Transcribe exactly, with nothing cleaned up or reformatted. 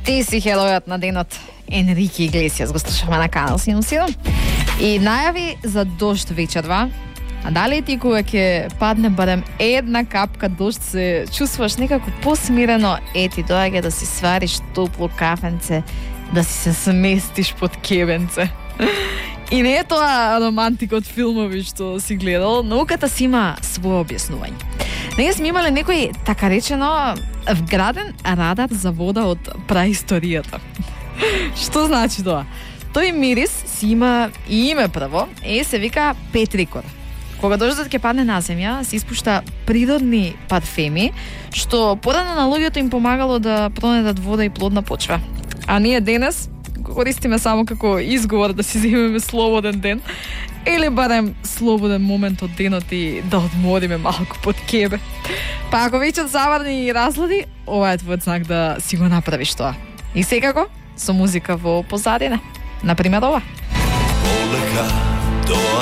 Ти си херојот на денот. Енрике Иглесијас го слушаме на канал седум седум. И најави за дожд вечерва. А дали ти кога ќе падне барем една капка дожд се чувствуваш некако посмирено, ети доаѓа да си свариш топло кафенце, да си се сместиш под кебенце. И не е тоа романтик од филмови што си гледал, науката си има своје објаснување. Ние сме имале некој, така речено, вграден радар за вода од праисторијата. Што значи тоа? Тој мирис си има и име прво, е се вика петрикор. Кога дождот ќе падне на земја, се испушта природни парфеми, што порано на луѓето им помагало да пронедат вода и плодна почва. А ние денес користиме само како изговор да си земеме слободен ден или барем слободен момент од денот и да одмориме малку под кебе. Па ако вечат заварни и разлади, ова е твојот знак да си го направиш тоа. И секако со музика во позадина. Например ова.